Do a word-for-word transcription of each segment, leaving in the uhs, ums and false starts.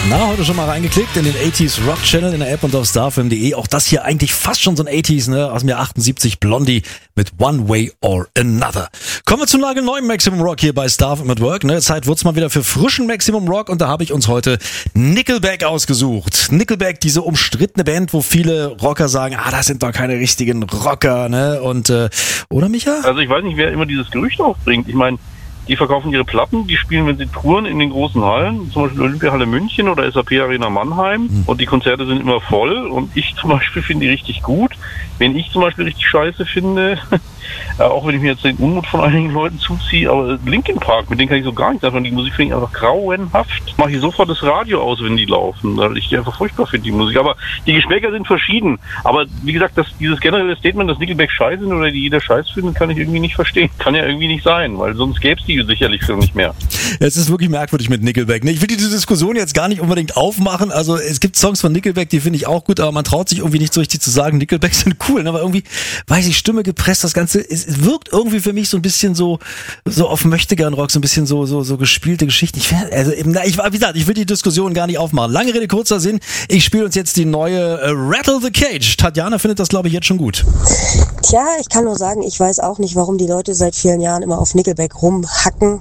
Na, heute schon mal reingeklickt in den achtziger Rock Channel in der App und auf starfm punkt de. Auch das hier eigentlich fast schon so ein achtziger, ne? Aus dem Jahr achtundsiebzig, Blondie mit One Way or Another. Kommen wir zum nagelneuen Maximum Rock hier bei starfm at Work. Ne? Zeit wird's mal wieder für frischen Maximum Rock und da habe ich uns heute Nickelback ausgesucht. Nickelback, diese umstrittene Band, wo viele Rocker sagen, ah, das sind doch keine richtigen Rocker, ne? Und, äh, oder Micha? Also ich weiß nicht, wer immer dieses Gerücht aufbringt. Ich meine, die verkaufen ihre Platten, die spielen, wenn sie touren, in den großen Hallen, zum Beispiel Olympiahalle München oder S A P Arena Mannheim, mhm. und die Konzerte sind immer voll und ich zum Beispiel finde die richtig gut. Wenn ich zum Beispiel richtig scheiße finde, auch wenn ich mir jetzt den Unmut von einigen Leuten zuziehe, aber Linkin Park, mit denen kann ich so gar nichts anfangen. Die Musik finde ich einfach grauenhaft. Mache ich sofort das Radio aus, wenn die laufen, weil ich die einfach furchtbar finde, die Musik. Aber die Geschmäcker sind verschieden. Aber wie gesagt, das, dieses generelle Statement, dass Nickelback scheiße sind oder die jeder scheiß findet, kann ich irgendwie nicht verstehen. Kann ja irgendwie nicht sein, weil sonst gäbe es die sicherlich schon nicht mehr. Es ist wirklich merkwürdig mit Nickelback. Ich will diese Diskussion jetzt gar nicht unbedingt aufmachen. Also es gibt Songs von Nickelback, die finde ich auch gut, aber man traut sich irgendwie nicht so richtig zu sagen, Nickelback sind cool. Aber irgendwie, weiß ich, Stimme gepresst, das Ganze, es, es wirkt irgendwie für mich so ein bisschen so so auf Möchtegern-Rock, so ein bisschen so so so gespielte Geschichten. Ich will, also eben, ich wie gesagt, ich will die Diskussion gar nicht aufmachen. Lange Rede, kurzer Sinn. Ich spiele uns jetzt die neue äh, Rattle the Cage. Tatjana findet das, glaube ich, jetzt schon gut. Tja, ich kann nur sagen, ich weiß auch nicht, warum die Leute seit vielen Jahren immer auf Nickelback rumhacken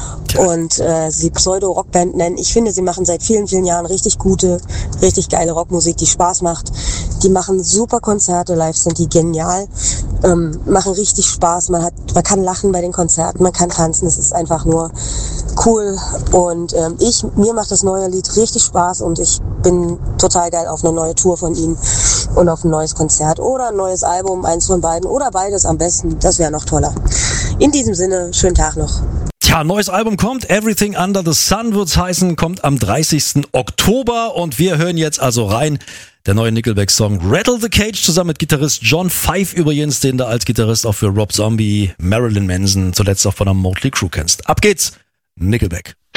und äh, sie Pseudo-Rockband nennen. Ich finde, sie machen seit vielen, vielen Jahren richtig gute, richtig geile Rockmusik, die Spaß macht. Die machen super Konzerte, live sind die genial, ähm, machen richtig Spaß. Man hat, man kann lachen bei den Konzerten, man kann tanzen. Es ist einfach nur cool. Und ähm, ich, mir macht das neue Lied richtig Spaß und ich bin total geil auf eine neue Tour von ihnen und auf ein neues Konzert oder ein neues Album, eins von beiden oder beides am besten. Das wäre noch toller. In diesem Sinne, schönen Tag noch. Tja, neues Album kommt, Everything Under the Sun wird's heißen, kommt am dreißigsten Oktober und wir hören jetzt also rein. Der neue Nickelback-Song Rattle the Cage zusammen mit Gitarrist John Five übrigens, den du als Gitarrist auch für Rob Zombie, Marilyn Manson, zuletzt auch von der Motley Crue kennst. Ab geht's, Nickelback.